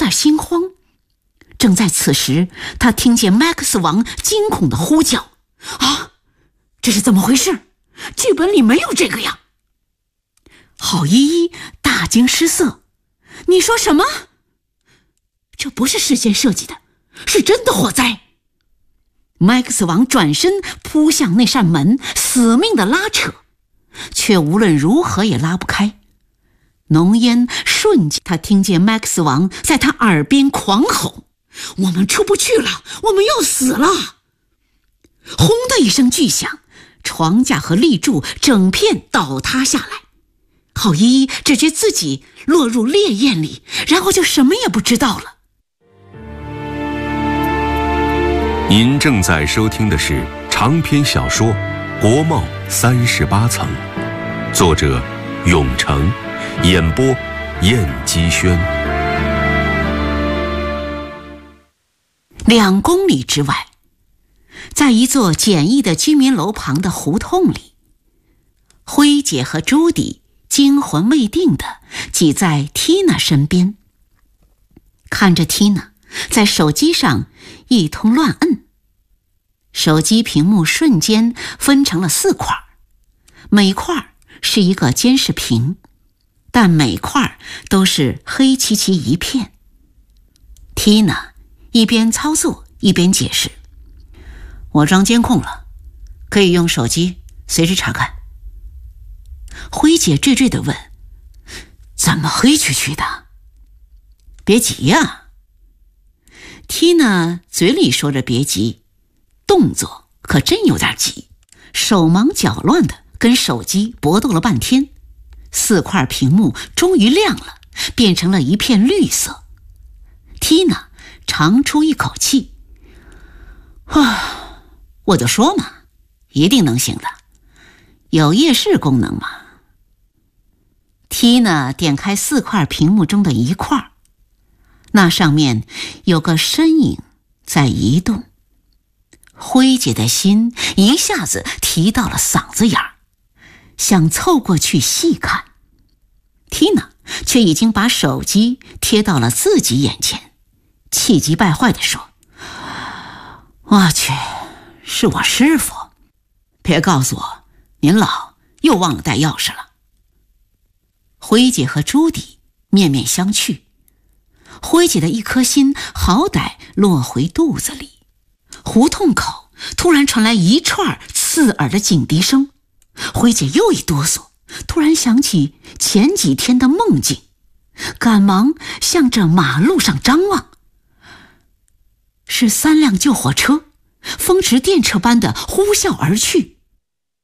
点心慌。正在此时，他听见麦克斯王惊恐的呼叫：“啊，这是怎么回事？剧本里没有这个呀！”郝依依大惊失色：“你说什么？这不是事先设计的，是真的火灾！”麦克斯王转身扑向那扇门，死命地拉扯，却无论如何也拉不开。浓烟瞬间，他听见麦克斯王在他耳边狂吼：“我们出不去了，我们要死了！”轰的一声巨响，床架和立柱整片倒塌下来。郝依依只觉自己落入烈焰里，然后就什么也不知道了。 您正在收听的是长篇小说《国贸38层》，作者永成，演播燕姬轩。 2公里之外，在一座简易的居民楼旁的胡同里，辉姐和朱迪惊魂未定地挤在缇娜身边，看着缇娜在手机上一通乱摁。手机屏幕瞬间分成了4块，每块是一个监视屏，但每块都是黑漆漆一片。缇娜一边操作一边解释：“我装监控了，可以用手机随时查看。”辉姐惴惴地问：“怎么黑黢黢的？”“别急呀。”缇娜嘴里说着别急，动作可真有点急，手忙脚乱的跟手机搏斗了半天，4块屏幕终于亮了，变成了一片绿色。缇娜长出一口气：“我就说嘛，一定能行的，有夜视功能嘛。”缇娜点开4块屏幕中的一块，那上面有个身影在移动。辉姐的心一下子提到了嗓子眼儿，想凑过去细看。缇娜却已经把手机贴到了自己眼前，气急败坏地说：“我去，是我师傅，别告诉我您老又忘了带钥匙了。”辉姐和朱迪面面相觑，辉姐的一颗心好歹落回肚子里。胡同口突然传来一串刺耳的警笛声，辉姐又一哆嗦，突然想起前几天的梦境，赶忙向着马路上张望。是3辆救火车，风驰电掣般的呼啸而去，